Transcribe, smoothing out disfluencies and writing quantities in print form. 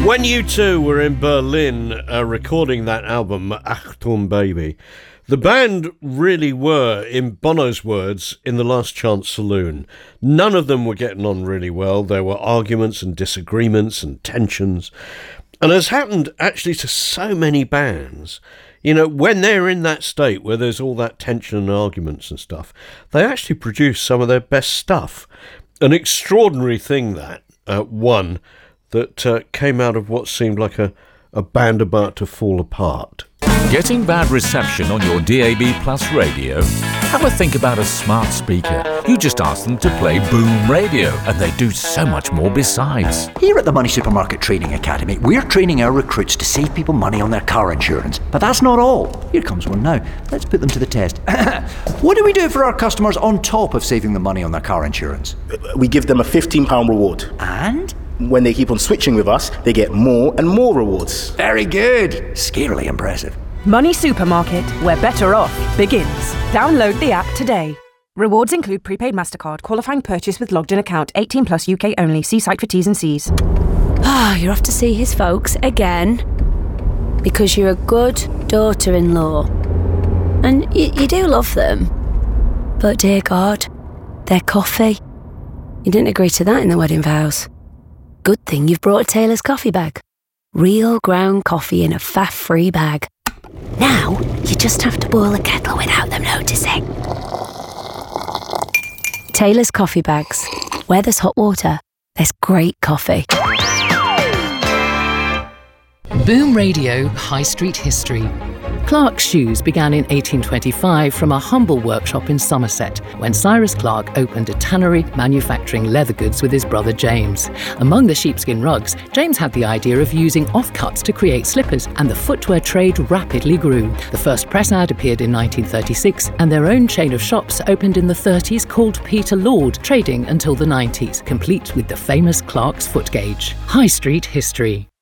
When U2 were in Berlin recording that album, Achtung Baby, the band really were, in Bono's words, in the last chance saloon. None of them were getting on really well. There were arguments and disagreements and tensions. And as happened actually to so many bands, you know, when they're in that state where there's all that tension and arguments and stuff, they actually produce some of their best stuff. An extraordinary thing that, one, that came out of what seemed like a band about to fall apart. Getting bad reception on your DAB Plus radio? Have a think about a smart speaker. You just ask them to play Boom Radio, and they do so much more besides. Here at the Money Supermarket Training Academy, we're training our recruits to save people money on their car insurance. But that's not all. Here comes one now. Let's put them to the test. What do we do for our customers on top of saving them money on their car insurance? We give them a £15 reward. And? When they keep on switching with us, they get more and more rewards. Very good. Scarily impressive. Money Supermarket, where better off begins. Download the app today. Rewards include prepaid MasterCard, qualifying purchase with logged in account, 18 plus UK only. See site for T's and C's. You're off to see his folks again? Because you're a good daughter-in-law. And you do love them. But dear God, their coffee. You didn't agree to that in the wedding vows. Good thing you've brought a Taylor's coffee bag. Real ground coffee in a faff-free bag. Now, you just have to boil a kettle without them noticing. Taylor's coffee bags. Where there's hot water, there's great coffee. Boom Radio High Street History. Clark's shoes began in 1825 from a humble workshop in Somerset when Cyrus Clark opened a tannery manufacturing leather goods with his brother James. Among the sheepskin rugs, James had the idea of using offcuts to create slippers, and the footwear trade rapidly grew. The first press ad appeared in 1936, and their own chain of shops opened in the 30s called Peter Lord, trading until the 90s, complete with the famous Clark's foot gauge. High Street History.